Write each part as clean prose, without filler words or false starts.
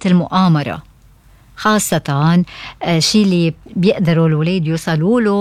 المؤامرة، خاصة شيء اللي بيقدروا الولاد يوصلوا له،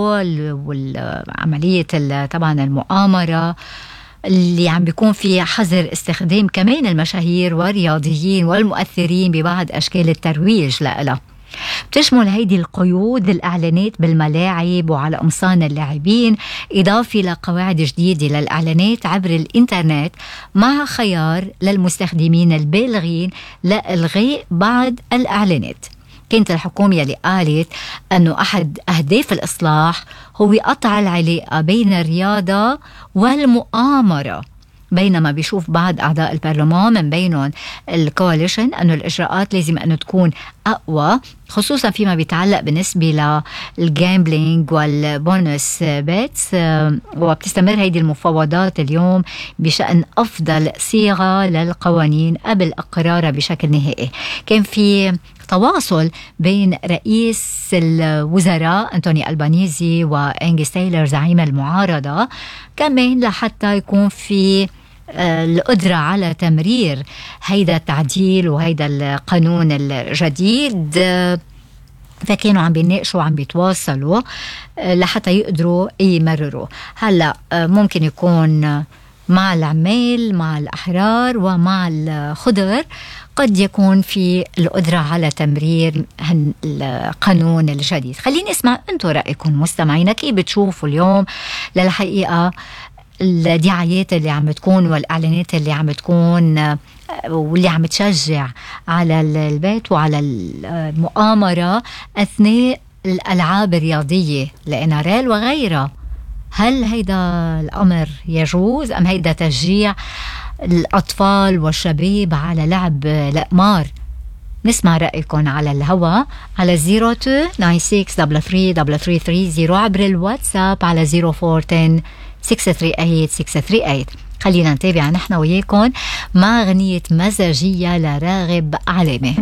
والعملية طبعا المؤامرة اللي عم بيكون في حظر استخدام كمان المشاهير والرياضيين والمؤثرين ببعض أشكال الترويج لها. بتشمل هيدي القيود الإعلانات بالملاعب وعلى قمصان اللاعبين، إضافة لقواعد جديدة للإعلانات عبر الإنترنت، مع خيار للمستخدمين البالغين لإلغاء بعض الإعلانات. كانت الحكومة اللي قالت أنه أحد أهداف الإصلاح هو قطع العلاقة بين الرياضة والمؤامرة، بينما بيشوف بعض أعضاء البرلمان من بينهم الكواليشن أنه الإجراءات لازم أنه تكون أقوى، خصوصا فيما بيتعلق بالنسبة للجامبلينج والبونus بيتس. وبتستمر هيدي المفاوضات اليوم بشأن أفضل صيغة للقوانين قبل إقرارها بشكل نهائي. كان في تواصل بين رئيس الوزراء أنتوني ألبانيزي وأنجيس تايلر زعيم المعارضة كمان لحتى يكون في القدرة على تمرير هيدا التعديل وهيدا القانون الجديد. فكانوا عم بيناقشوا وعم بيتواصلوا لحتى يقدروا يمرروا. هلأ ممكن يكون مع العمال، مع الأحرار ومع الخضر، قد يكون في القدرة على تمرير القانون الجديد. خليني اسمع انتو رأيكم مستمعينا، كيف بتشوفوا اليوم للحقيقة الدعايات اللي عم تكون والإعلانات اللي عم تكون واللي عم تشجع على البيت وعلى المؤامرة أثناء الألعاب الرياضية الإناريل وغيرها؟ هل هيدا الأمر يجوز أم هيدا تشجيع الأطفال والشباب على لعب الأقمار؟ نسمع رأيكم على الهواء على 0296333330 عبر الواتساب على 0410 638 638. خلينا نتابع نحن وياكم مع أغنية مزاجية لراغب علامة.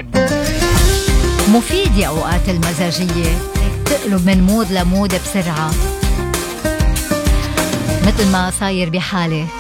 مفيد يا أوقات المزاجية، تقلب من مود لمود بسرعة مثل ما صاير بحالي.